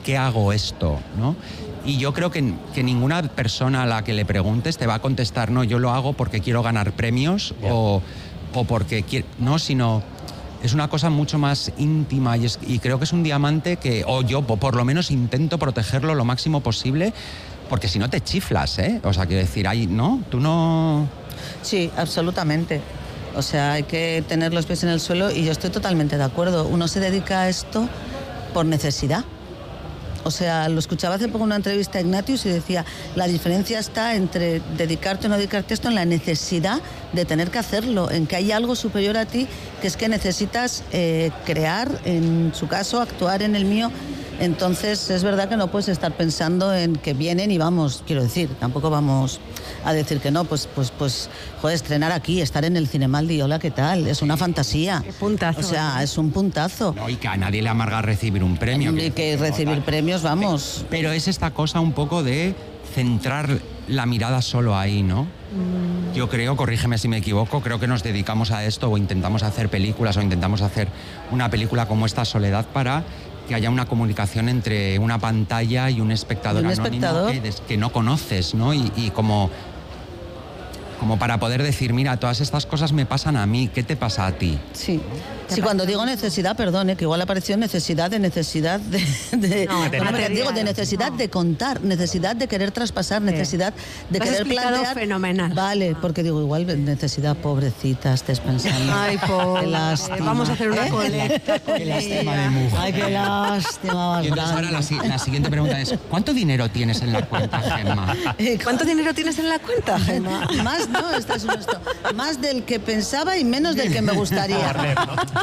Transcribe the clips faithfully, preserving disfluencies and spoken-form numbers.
qué hago esto, ¿no? Y yo creo que, que ninguna persona a la que le preguntes te va a contestar, no, yo lo hago porque quiero ganar premios yeah. o, o porque quiero... No, sino es una cosa mucho más íntima y, es, y creo que es un diamante que, o yo por lo menos intento protegerlo lo máximo posible, porque si no te chiflas, ¿eh? O sea, quiero decir, ahí, ¿no? Tú no... Sí, absolutamente. O sea, hay que tener los pies en el suelo y yo estoy totalmente de acuerdo. Uno se dedica a esto por necesidad. O sea, lo escuchaba hace poco en una entrevista a Ignatius y decía, la diferencia está entre dedicarte o no dedicarte a esto en la necesidad de tener que hacerlo, en que hay algo superior a ti, que es que necesitas eh, crear, en su caso, actuar, en el mío. Entonces, es verdad que no puedes estar pensando en que vienen y vamos, quiero decir, tampoco vamos a decir que no, pues, pues, pues, joder, estrenar aquí, estar en el Cinemaldi, hola, ¿qué tal? Es una fantasía. Qué puntazo. O sea, es un puntazo. No, y que a nadie le amarga recibir un premio. Y que, que recibir no, premios, vamos. Pero es esta cosa un poco de centrar la mirada solo ahí, ¿no? Mm. Yo creo, corrígeme si me equivoco, creo que nos dedicamos a esto o intentamos hacer películas o intentamos hacer una película como esta, Soledad, para que haya una comunicación entre una pantalla y un espectador, ¿Un anónimo espectador? Que, que no conoces, ¿no? Y, y como, como para poder decir, mira, todas estas cosas me pasan a mí, ¿qué te pasa a ti? Sí. Sí, cuando digo necesidad, perdón, ¿eh? Que igual apareció necesidad de necesidad de... de no, de no, digo de necesidad no. de contar, necesidad de querer traspasar, necesidad de Lo has querer plantear... fenomenal. Vale, porque digo, igual necesidad, pobrecita, estés pensando. Ay, pobre. Qué lástima. Vamos a hacer una ¿Eh? colecta con Qué lástima ella. de mujer. Ay, qué lástima. Y entonces ahora la, la siguiente pregunta es, ¿cuánto dinero tienes en la cuenta, Gemma? ¿Cuánto dinero tienes en la cuenta, Gemma? Más, no, esto es esto. Más del que pensaba y menos del que me gustaría.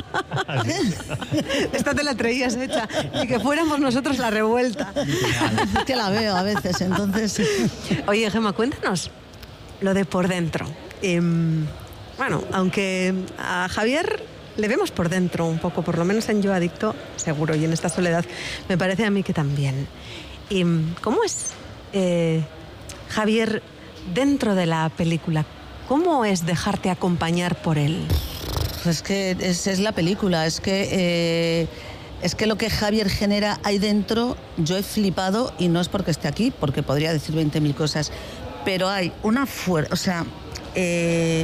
Esta te la traías hecha y que fuéramos nosotros la revuelta. Es que la veo a veces, entonces... Oye, Gemma, cuéntanos lo de por dentro. Eh, bueno, aunque a Javier le vemos por dentro un poco, por lo menos en Yo Adicto, seguro, y en esta Soledad, me parece a mí que también. ¿Y cómo es eh, Javier dentro de la película? ¿Cómo es dejarte acompañar por él? Es que es, es la película, es que, eh, es que lo que Javier genera ahí dentro, yo he flipado, y no es porque esté aquí, porque podría decir veinte mil cosas, pero hay una fuerza, o sea, eh,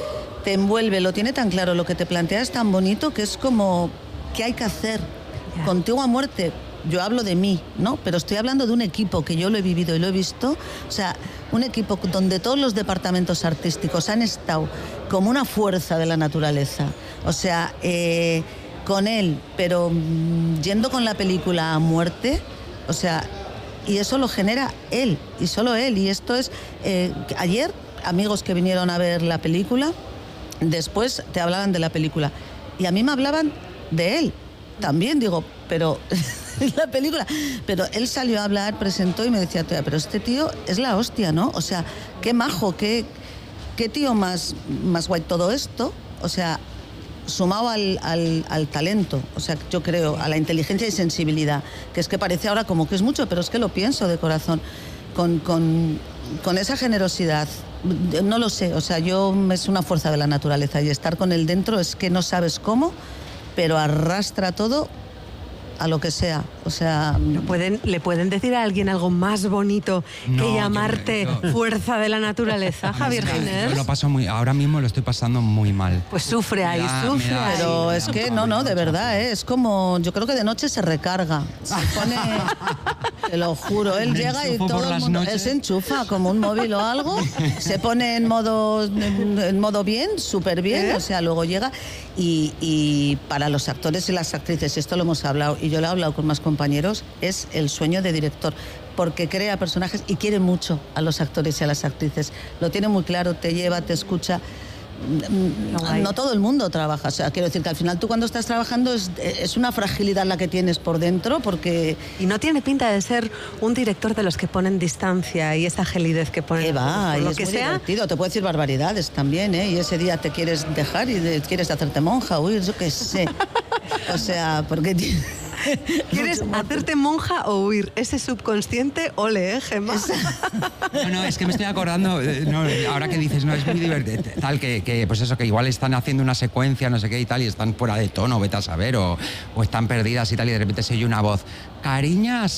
te envuelve, lo tiene tan claro, lo que te plantea es tan bonito que es como, ¿qué hay que hacer? Yeah. Contigo a muerte. Yo hablo de mí, ¿no? Pero estoy hablando de un equipo que yo lo he vivido y lo he visto, o sea, un equipo donde todos los departamentos artísticos han estado como una fuerza de la naturaleza, o sea, eh, con él, pero mmm, yendo con la película a muerte, o sea, y eso lo genera él, y solo él, y esto es, eh, ayer, amigos que vinieron a ver la película, después te hablaban de la película, y a mí me hablaban de él, también digo, pero... la película, pero él salió a hablar, presentó y me decía, pero este tío es la hostia, ¿no? O sea, qué majo, qué, qué tío más, más guay todo esto, o sea, sumado al, al, al talento, o sea, yo creo, a la inteligencia y sensibilidad, que es que parece ahora como que es mucho, pero es que lo pienso de corazón, con, con, con esa generosidad, no lo sé, o sea, yo es una fuerza de la naturaleza y estar con él dentro es que no sabes cómo, pero arrastra todo a lo que sea, o sea... ¿Le pueden, ¿le pueden decir a alguien algo más bonito no, que llamarte yo, yo, fuerza de la naturaleza, Javier Giner? Yo lo paso muy... Ahora mismo lo estoy pasando muy mal. Pues sufre ahí, da, sufre da, ahí. Pero es que, no, no, de verdad, ¿eh? Es como... Yo creo que de noche se recarga, se pone... Te lo juro, él me llega y todo el las mundo... noches. Él se enchufa como un móvil o algo, se pone en modo, en, en modo bien, súper bien, ¿eh? O sea, luego llega y, y para los actores y las actrices, esto lo hemos hablado, y yo lo he hablado con más compañeros, es el sueño de director, porque crea personajes y quiere mucho a los actores y a las actrices. Lo tiene muy claro, te lleva, te escucha. No, no todo el mundo trabaja, o sea, quiero decir que al final tú cuando estás trabajando es, es una fragilidad la que tienes por dentro, porque... Y no tiene pinta de ser un director de los que ponen distancia y esa gelidez que ponen... Eh, va, por y lo es que muy sea... divertido, te puedo decir barbaridades también, ¿eh? Y ese día te quieres dejar y de, quieres hacerte monja, huir, yo qué sé. O sea, porque... ¿Quieres hacerte monja o huir? Ese subconsciente, ole, ¿eh, Gemma? No, no, es que me estoy acordando, no, ahora que dices, no, es muy divertido, tal, que, que, pues eso, que igual están haciendo una secuencia, no sé qué y tal, y están fuera de tono, vete a saber, o, o están perdidas y tal, y de repente se oye una voz, cariñas,